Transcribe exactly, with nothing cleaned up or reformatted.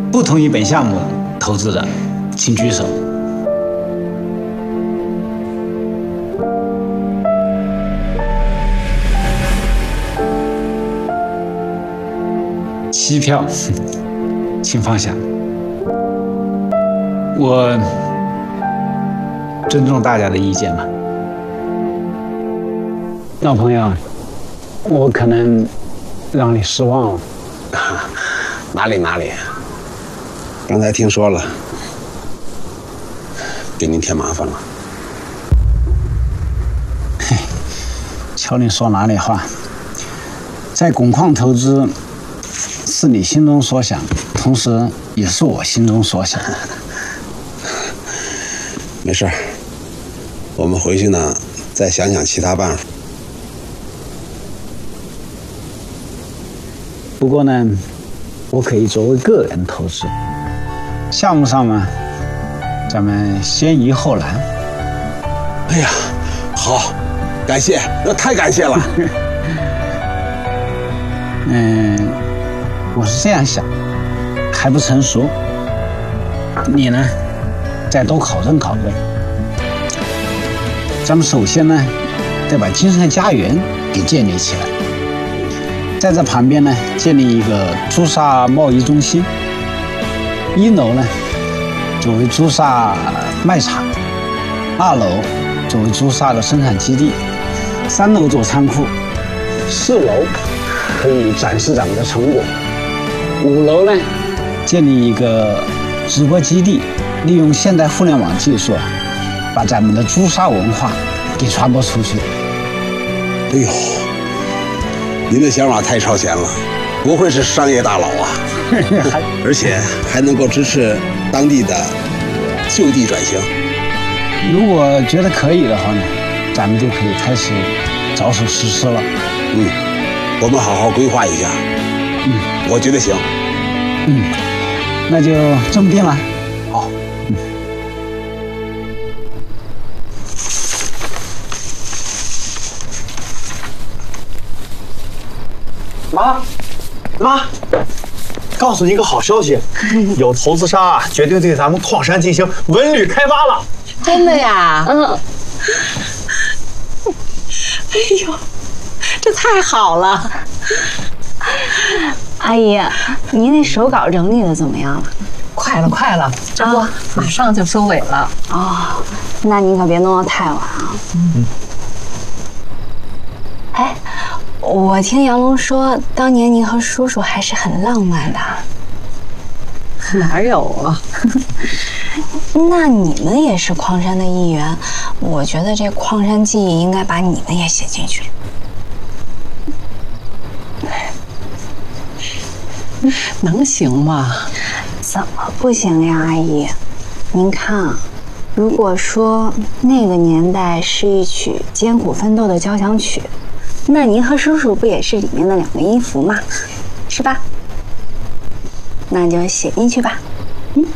不同意本项目投资的，请举手。七票，请放下。我尊重大家的意见嘛。老朋友，我可能让你失望了。 哪里哪里，刚才听说了，给您添麻烦了。 嘿，瞧你说哪里话，在汞矿投资是你心中所想，同时也是我心中所想。 没事儿，我们回去呢，再想想其他办法。 不过呢，我可以作为个人投资，项目上嘛，咱们先易后难。 哎呀，好，感谢，那太感谢了。 嗯，我是这样想，还不成熟，你呢，再多考证考证。咱们首先呢，得把金山家园给建立起来，在这旁边呢，建立一个朱砂贸易中心。一楼呢，作为朱砂卖场；二楼作为朱砂的生产基地；三楼做仓库；四楼可以展示咱们的成果；五楼呢，建立一个直播基地，利用现代互联网技术啊，把咱们的朱砂文化给传播出去。 哎呦，您的想法太超前了，不愧是商业大佬啊！而且还能够支持当地的就地转型。 如果觉得可以的话呢，咱们就可以开始着手实施了。 嗯，我们好好规划一下。 嗯， 我觉得行。 嗯，那就这么定了。好。嗯。 妈，妈，告诉你一个好消息，有投资商啊，决定对咱们矿山进行文旅开发了。 真的呀？ 嗯。 哎呦，这太好了！ 阿姨，您那手稿整理的怎么样了？ 快了，快了，这不、啊、马上就收尾了。 哦，那您可别弄得太晚啊。嗯。哎。我听杨龙说，当年您和叔叔还是很浪漫的。 哪有啊？ 那你们也是矿山的一员，我觉得这矿山记忆应该把你们也写进去。 能行吗？ 怎么不行呀，阿姨？您看，如果说那个年代是一曲艰苦奋斗的交响曲，那您和叔叔不也是里面的两个音符吗？是吧？那就写进去吧。